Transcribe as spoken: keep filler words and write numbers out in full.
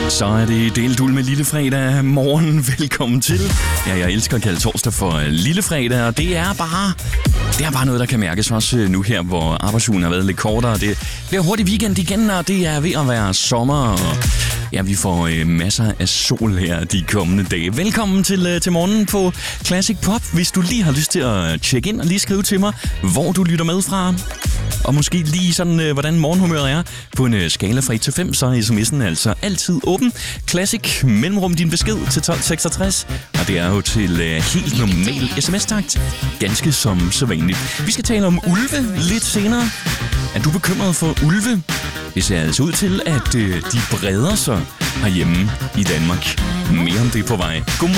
Så er det Deldul med Lillefredag morgen. Velkommen til. Ja, jeg elsker at kalde torsdag for Lillefredag, og det er bare... Det er bare noget, der kan mærkes også nu her, hvor arbejdsugen har været lidt kortere. Det bliver hurtigt weekend igen, og det er ved at være sommer. Og ja, vi får øh, masser af sol her de kommende dage. Velkommen til, øh, til morgen på Classic Pop. Hvis du lige har lyst til at tjekke ind og lige skrive til mig, hvor du lytter med fra. Og måske lige sådan, øh, hvordan morgenhumøret er. På en øh, skala fra et til fem, så er sms'en altså altid åben. Classic, mellemrum din besked til tolv seksogtres. Og det er jo til øh, helt normal sms-takt. Ganske som så vanligt. Vi skal tale om ulve lidt senere. Er du bekymret for ulve? Det ser altså ud til, at øh, de breder sig herhjemme i Danmark. Mere om det på vej. Godmorgen.